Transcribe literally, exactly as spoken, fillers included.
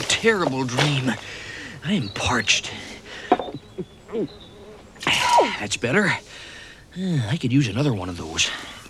terrible dream. I am parched. That's better. Uh, I could use another one of those.